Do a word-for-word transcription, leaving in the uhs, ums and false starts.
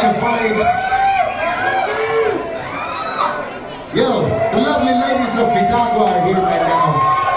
the vibes. Yo, the lovely ladies of Hidalgo are here right now.